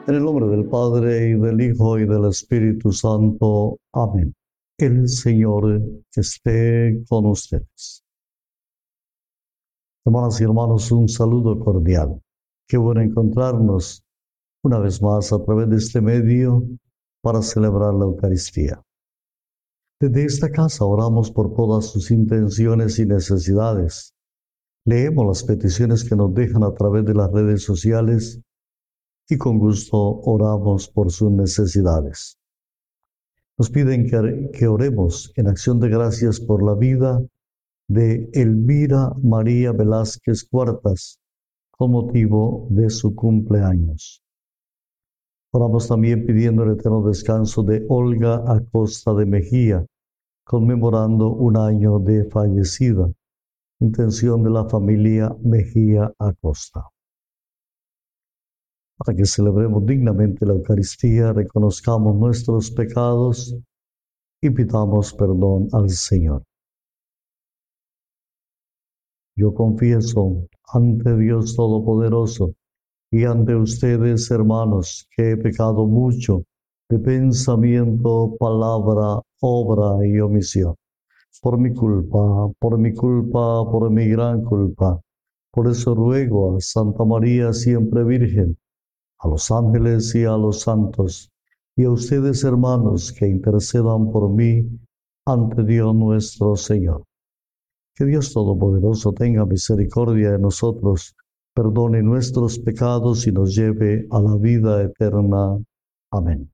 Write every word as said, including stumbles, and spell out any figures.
En el nombre del Padre, y del Hijo, y del Espíritu Santo. Amén. El Señor esté con ustedes. Hermanas y hermanos, un saludo cordial. Qué bueno encontrarnos una vez más a través de este medio para celebrar la Eucaristía. Desde esta casa oramos por todas sus intenciones y necesidades. Leemos las peticiones que nos dejan a través de las redes sociales y con gusto oramos por sus necesidades. Nos piden que, que oremos en acción de gracias por la vida de Elvira María Velázquez Cuartas con motivo de su cumpleaños. Oramos también pidiendo el eterno descanso de Olga Acosta de Mejía, conmemorando un año de fallecida. Intención de la familia Mejía Acosta. Para que celebremos dignamente la Eucaristía, reconozcamos nuestros pecados y pidamos perdón al Señor. Yo confieso ante Dios Todopoderoso y ante ustedes, hermanos, que he pecado mucho de pensamiento, palabra, obra y omisión. Por mi culpa, por mi culpa, por mi gran culpa. Por eso ruego a Santa María siempre Virgen, a los ángeles y a los santos, y a ustedes, hermanos, que intercedan por mí ante Dios nuestro Señor. Que Dios Todopoderoso tenga misericordia de nosotros, perdone nuestros pecados y nos lleve a la vida eterna. Amén.